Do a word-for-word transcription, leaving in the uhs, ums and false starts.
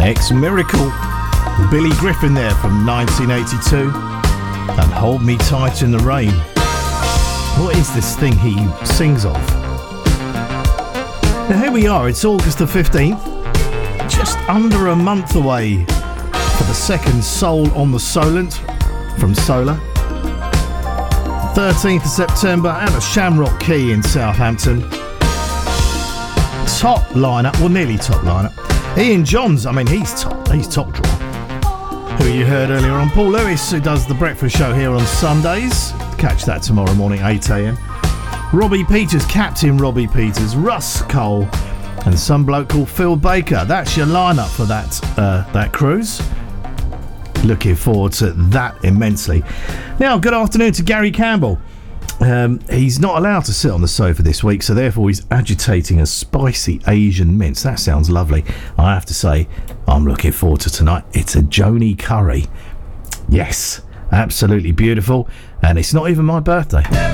Ex-Miracle, Billy Griffin there from nineteen eighty-two, and Hold Me Tight in the Rain. What is this thing he sings of? Now here we are, it's August the fifteenth, just under a month away for the second Soul on the Solent from Solar. thirteenth of September at the Shamrock Key in Southampton. Top lineup, well nearly top lineup. Ian Johns, I mean he's top, he's top draw. Who you heard earlier on, Paul Lewis, who does the breakfast show here on Sundays. Catch that tomorrow morning, eight a.m. Robbie Peters, Captain Robbie Peters, Russ Cole, and some bloke called Phil Baker. That's your lineup for that uh, that cruise. Looking forward to that immensely. Now, good afternoon to Gary Campbell. Um, he's not allowed to sit on the sofa this week, so therefore he's agitating a spicy Asian mince. That sounds lovely. I have to say, I'm looking forward to tonight. It's a Joni curry. Yes, absolutely beautiful. And it's not even my birthday.